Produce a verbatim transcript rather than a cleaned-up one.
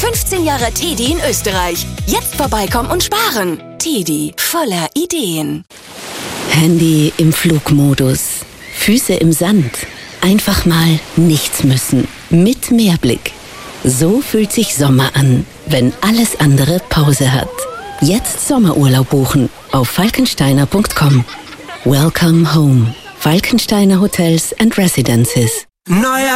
fünfzehn Jahre Tedi in Österreich. Jetzt vorbeikommen und sparen. Tedi, voller Ideen. Handy im Flugmodus, Füße im Sand, einfach mal nichts müssen, mit Meerblick. So fühlt sich Sommer an, wenn alles andere Pause hat. Jetzt Sommerurlaub buchen auf falkensteiner punkt com. Welcome home. Falkensteiner Hotels and Residences. Neuer